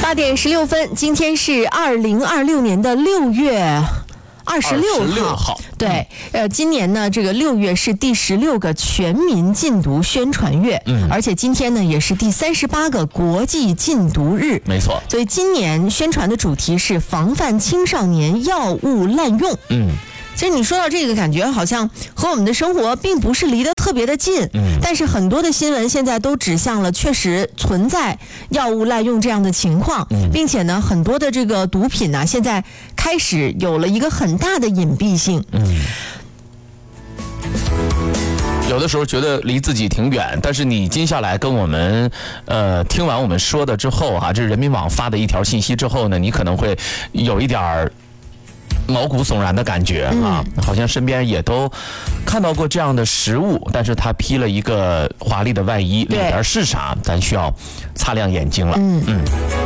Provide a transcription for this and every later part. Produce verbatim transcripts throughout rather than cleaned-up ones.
八点十六分，今天是二零二六年的六月二十六号。对，呃，今年呢，这个六月是第十六个全民禁毒宣传月，嗯，而且今天呢也是第三十八个国际禁毒日， 没错。 所以今年宣传的主题是防范青少年药物滥用，嗯。其实你说到这个，感觉好像和我们的生活并不是离得特别的近，嗯，但是很多的新闻现在都指向了确实存在药物滥用这样的情况，嗯，并且呢，很多的这个毒品呢，现在开始有了一个很大的隐蔽性，嗯。 有的时候觉得离自己挺远，但是你接下来跟我们呃听完我们说的之后啊，这是人民网发的一条信息之后呢，你可能会有一点儿毛骨悚然的感觉啊，嗯，好像身边也都看到过这样的食物，但是它披了一个华丽的外衣，里边是啥，咱需要擦亮眼睛了。嗯嗯。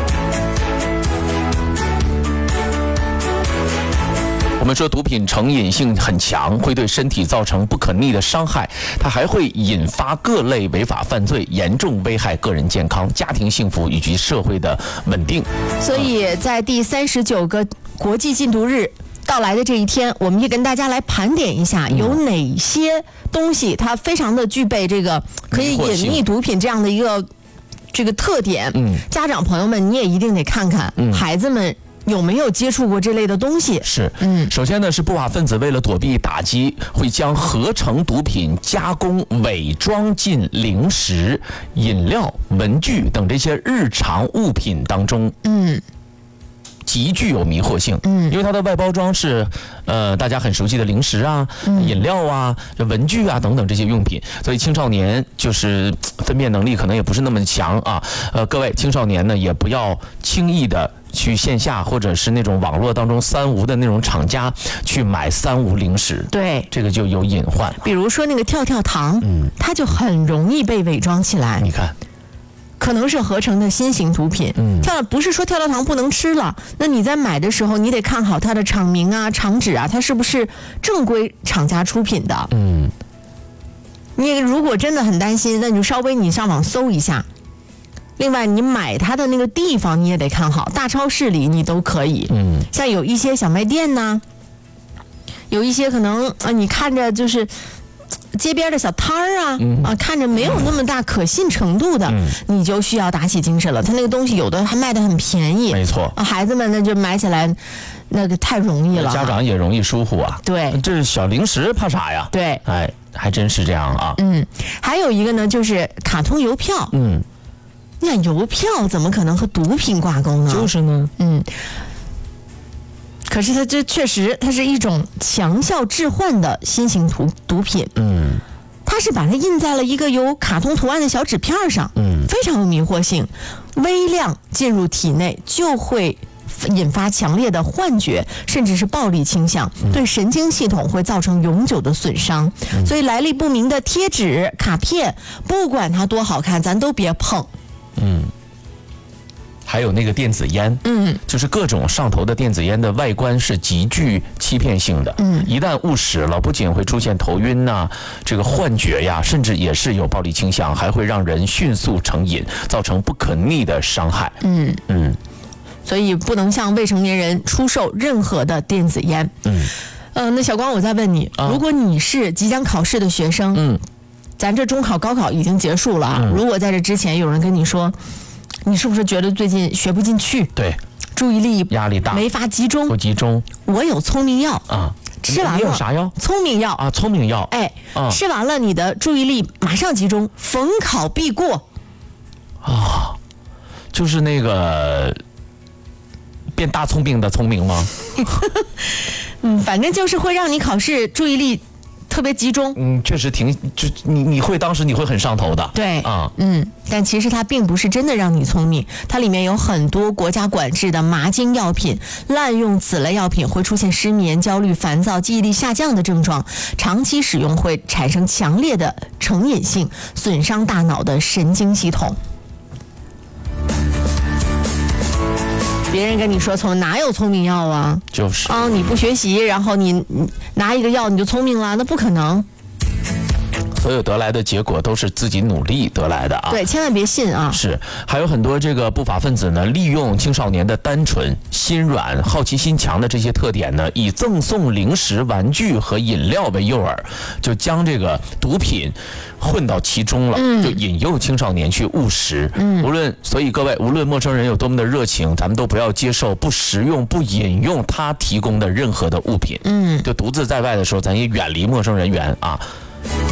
我们说毒品成瘾性很强，会对身体造成不可逆的伤害，它还会引发各类违法犯罪，严重危害个人健康、家庭幸福以及社会的稳定。 所以在第三十九个国际禁毒日到来的这一天，我们也跟大家来盘点一下有哪些东西它非常的具备这个可以隐匿毒品这样的一个这个特点。嗯，家长朋友们你也一定得看看，嗯，孩子们有没有接触过这类的东西？ 是，嗯，首先呢是不法分子为了躲避打击，会将合成毒品加工、伪装进零食、饮料、文具等这些日常物品当中。嗯。极具有迷惑性，嗯，因为它的外包装是，呃，大家很熟悉的零食啊、嗯、饮料啊、文具啊等等这些用品，所以青少年就是分辨能力可能也不是那么强啊。呃，各位青少年呢，也不要轻易的去线下或者是那种网络当中三无的那种厂家去买三无零食，对，这个就有隐患。 比如说那个跳跳糖，嗯，它就很容易被伪装起来。 你看。 可能是合成的新型毒品，嗯，跳不是说跳跳糖不能吃了，那你在买的时候，你得看好它的厂名啊、厂址啊，它是不是正规厂家出品的，嗯。你如果真的很担心，那你就稍微你上网搜一下。另外，你买它的那个地方你也得看好，大超市里你都可以，嗯，像有一些小卖店呢，有一些可能啊，你看着就是。街边的小摊儿啊，嗯、啊，看着没有那么大可信程度的，嗯、你就需要打起精神了。他那个东西有的还卖得很便宜， 没错。 啊，孩子们那就买起来，那个太容易了。 家长也容易疏忽啊。 对， 这是小零食，怕啥呀？ 对， 哎，还真是这样啊。 嗯，还有一个呢，就是卡通邮票。嗯，你看邮票怎么可能和毒品挂钩呢？ 就是呢。嗯。 可是它这确实，它是一种强效致幻的新型毒毒品。嗯，它是把它印在了一个有卡通图案的小纸片上，嗯，非常有迷惑性。微量进入体内就会引发强烈的幻觉，甚至是暴力倾向，对神经系统会造成永久的损伤。嗯、所以来历不明的贴纸、卡片，不管它多好看，咱都别碰。嗯。 还有那个电子烟，嗯，就是各种上头的电子烟的外观是极具欺骗性的，嗯，一旦误食了，不仅会出现头晕呐、啊，这个幻觉呀，甚至也是有暴力倾向，还会让人迅速成瘾，造成不可逆的伤害。嗯嗯， 所以不能向未成年人出售任何的电子烟。嗯，呃，那小光，我再问你，啊、如果你是即将考试的学生，嗯，咱这中考、高考已经结束了啊，嗯、如果在这之前有人跟你说。你是不是觉得最近学不进去？ 对， 注意力压力大， 没法集中， 不集中。 我有聪明药啊，吃完了。 你有啥药？ 聪明药啊，聪明药。 哎，啊、吃完了，你的注意力马上集中，逢考必过。 啊，就是那个变大聪明的聪明吗？ 嗯，反正就是会让你考试注意力。特别集中， 嗯，确实挺，就你你会当时你会很上头的， 对啊，嗯，但其实它并不是真的让你聪明，它里面有很多国家管制的麻精药品，滥用此类药品会出现失眠、焦虑、烦躁、记忆力下降的症状，长期使用会产生强烈的成瘾性，损伤大脑的神经系统。别人跟你说聪哪有聪明药啊？ 就是啊，你不学习，然后你你拿一个药你就聪明了，那不可能。 所有得来的结果都是自己努力得来的啊。 对，千万别信啊。 是，还有很多这个不法分子呢，利用青少年的单纯、心软、好奇心强的这些特点呢，以赠送零食、玩具和饮料为诱饵，就将这个毒品混到其中了，嗯、就引诱青少年去误食。嗯，无论所以各位，无论陌生人有多么的热情，咱们都不要接受不食用、不饮用他提供的任何的物品。嗯，就独自在外的时候，咱也远离陌生人员啊。